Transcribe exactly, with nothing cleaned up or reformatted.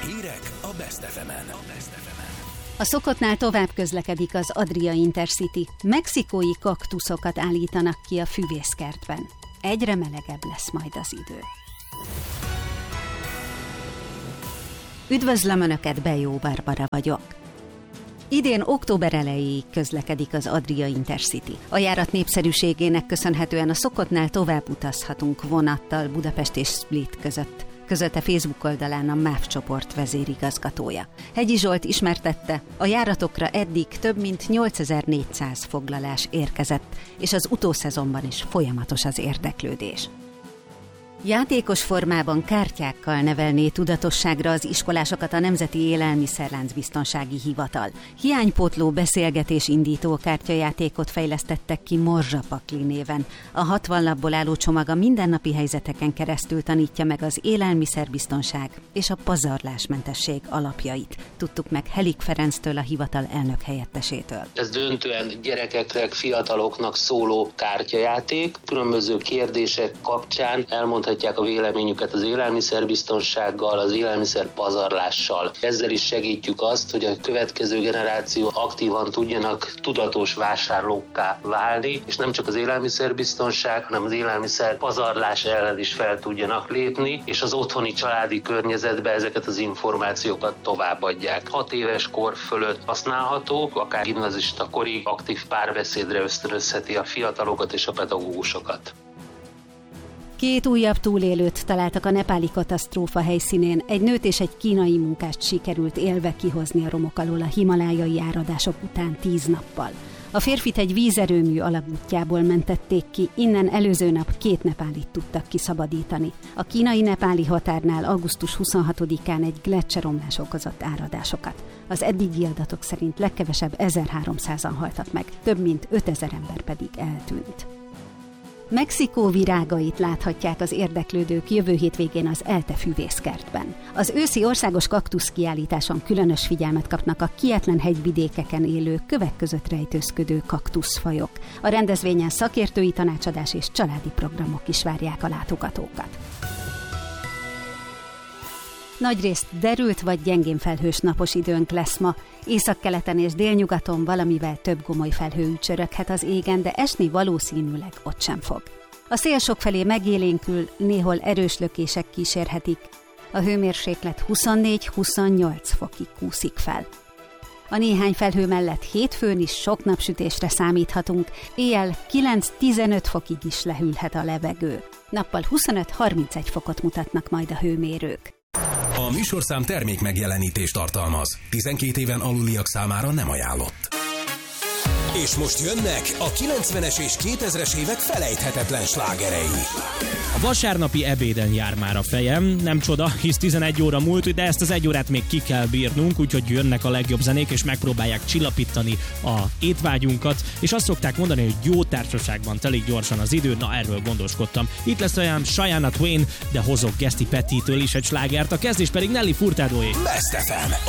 Hírek a Best ef emen. A szokottnál tovább közlekedik az Adria Intercity. Mexikói kaktuszokat állítanak ki a füvészkertben. Egyre melegebb lesz majd az idő. Üdvözlöm Önöket, Bejó Barbara vagyok. Idén október elejéig közlekedik az Adria Intercity. A járat népszerűségének köszönhetően a szokottnál tovább utazhatunk vonattal Budapest és Split között, közölte Facebook oldalán a MÁV csoport vezérigazgatója. Hegyi Zsolt ismertette, a járatokra eddig több mint nyolcezer-négyszáz foglalás érkezett, és az utószezonban is folyamatos az érdeklődés. Játékos formában kártyákkal nevelné tudatosságra az iskolásokat a Nemzeti Élelmiszerláncbiztonsági Hivatal. Hiánypótló beszélgetés indító kártyajátékot fejlesztettek ki Morzsa Pakli néven. A hatvan lapból álló csomag a mindennapi helyzeteken keresztül tanítja meg az élelmiszerbiztonság és a pazarlásmentesség alapjait. Tudtuk meg Helik Ferenctől, a hivatal elnök helyettesétől. Ez döntően gyerekeknek, fiataloknak szóló kártyajáték. Különböző kérdések kapcsán elmondhatják a véleményüket az élelmiszerbiztonsággal, az élelmiszer pazarlással. Ezzel is segítjük azt, hogy a következő generáció aktívan tudjanak tudatos vásárlókká válni, és nem csak az élelmiszerbiztonság, hanem az élelmiszer pazarlás ellen is fel tudjanak lépni, és az otthoni családi környezetbe ezeket az információkat továbbadják. Hat éves kor fölött használható, akár gimnazista korig aktív párbeszédre ösztönözheti a fiatalokat és a pedagógusokat. Két újabb túlélőt találtak a nepáli katasztrófa helyszínén. Egy nőt és egy kínai munkást sikerült élve kihozni a romok alól a himalájai áradások után tíz nappal. A férfit egy vízerőmű alagútjából mentették ki, innen előző nap két nepálit tudtak kiszabadítani. A kínai-nepáli határnál augusztus huszonhatodikán egy gleccseromlás okozott áradásokat. Az eddigi adatok szerint legkevesebb ezerháromszázan haltak meg, több mint ötezer ember pedig eltűnt. Mexikó virágait láthatják az érdeklődők jövő hétvégén az ELTE füvészkertben. Az őszi országos kaktuszkiállításon különös figyelmet kapnak a kietlen hegyvidékeken élő, kövek között rejtőzködő kaktuszfajok. A rendezvényen szakértői tanácsadás és családi programok is várják a látogatókat. Nagyrészt derült vagy gyengén felhős napos időnk lesz ma. Északkeleten és délnyugaton valamivel több gomoly felhő ücsöröghet az égen, de esni valószínűleg ott sem fog. A szél sokfelé megélénkül, néhol erős lökések kísérhetik. A hőmérséklet huszonnégy-huszonnyolc fokig kúszik fel. A néhány felhő mellett hétfőn is sok napsütésre számíthatunk, éjjel kilenc-tizenöt fokig is lehűlhet a levegő. Nappal huszonöt-harmincegy fokot mutatnak majd a hőmérők. A műsorszám termék megjelenítést tartalmaz. tizenkét éven aluliak számára nem ajánlott. És most jönnek a kilencvenes és kétezres évek felejthetetlen slágerei. A vasárnapi ebéden jár már a fejem, nem csoda, hisz tizenegy óra múlt, de ezt az egy órát még ki kell bírnunk, úgyhogy jönnek a legjobb zenék, és megpróbálják csillapítani a étvágyunkat, és azt szokták mondani, hogy jó társaságban telik gyorsan az idő, na erről gondoskodtam. Itt lesz olyan Shania Twain, de hozok Geszti Pettitől is egy slágert, a kezdés pedig Nelly Furtadoé. Best ef em.